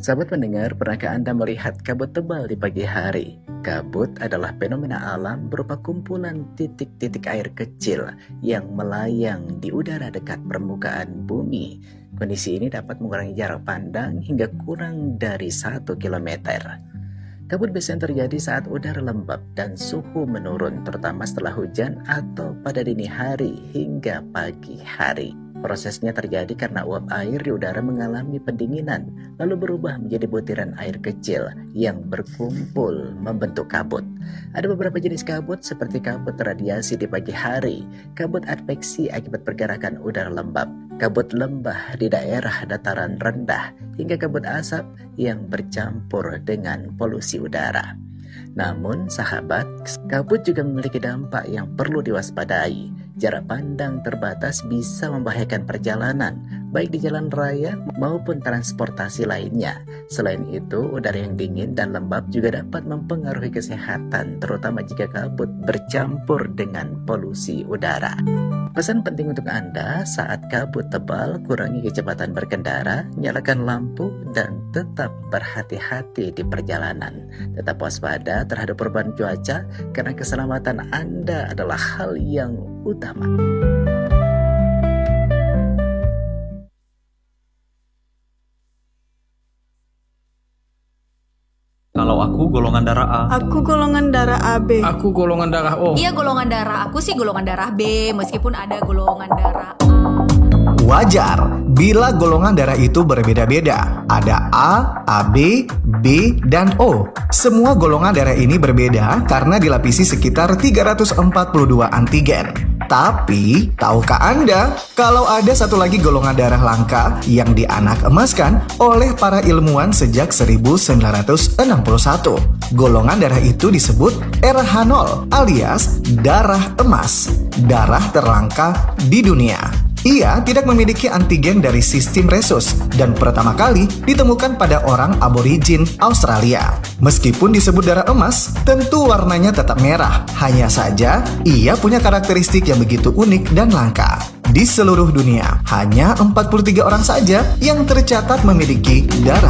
Sahabat pendengar, pernahkah Anda melihat kabut tebal di pagi hari? Kabut adalah fenomena alam berupa kumpulan titik-titik air kecil yang melayang di udara dekat permukaan bumi. Kondisi ini dapat mengurangi jarak pandang hingga kurang dari 1 kilometer. Kabut biasanya terjadi saat udara lembab dan suhu menurun, terutama setelah hujan atau pada dini hari hingga pagi hari. Prosesnya terjadi karena uap air di udara mengalami pendinginan, lalu berubah menjadi butiran air kecil yang berkumpul membentuk kabut. Ada beberapa jenis kabut seperti kabut radiasi di pagi hari, kabut adveksi akibat pergerakan udara lembab, kabut lembah di daerah dataran rendah, hingga kabut asap yang bercampur dengan polusi udara. Namun sahabat, kabut juga memiliki dampak yang perlu diwaspadai. Jarak pandang terbatas bisa membahayakan perjalanan, baik di jalan raya maupun transportasi lainnya. Selain itu, udara yang dingin dan lembab juga dapat mempengaruhi kesehatan, terutama jika kabut bercampur dengan polusi udara. Pesan penting untuk Anda saat kabut tebal, kurangi kecepatan berkendara, nyalakan lampu, dan tetap berhati-hati di perjalanan. Tetap waspada terhadap perubahan cuaca, karena keselamatan Anda adalah hal yang utama. Kalau aku golongan darah A. Aku golongan darah AB. Aku golongan darah O. Iya, golongan darah aku sih golongan darah B, meskipun ada golongan darah A. Wajar bila golongan darah itu berbeda-beda. Ada A, AB, B, dan O. Semua golongan darah ini berbeda karena dilapisi sekitar 342 antigen. Tapi, tahukah Anda kalau ada satu lagi golongan darah langka yang dianak emaskan oleh para ilmuwan sejak 1961? Golongan darah itu disebut RH0 alias darah emas, darah terlangka di dunia. Ia tidak memiliki antigen dari sistem resus dan pertama kali ditemukan pada orang aborigin Australia. Meskipun disebut darah emas, tentu warnanya tetap merah. Hanya saja, ia punya karakteristik yang begitu unik dan langka. Di seluruh dunia, hanya 43 orang saja yang tercatat memiliki darah